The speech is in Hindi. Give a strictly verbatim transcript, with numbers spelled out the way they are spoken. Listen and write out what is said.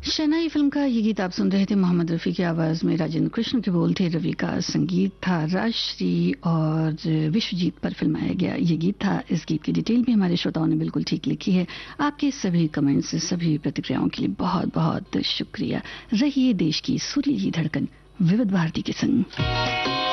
शनाई फिल्म का ये गीत आप सुन रहे थे। मोहम्मद रफ़ी की आवाज़ में राजेंद्र कृष्ण के बोल थे, रवि का संगीत था, राजश्री और विश्वजीत पर फिल्माया गया ये गीत था। इस गीत की डिटेल भी हमारे श्रोताओं ने बिल्कुल ठीक लिखी है। आपके सभी कमेंट्स, सभी प्रतिक्रियाओं के लिए बहुत बहुत शुक्रिया। रहिए देश की सुरीली धड़कन विविध भारती के संग।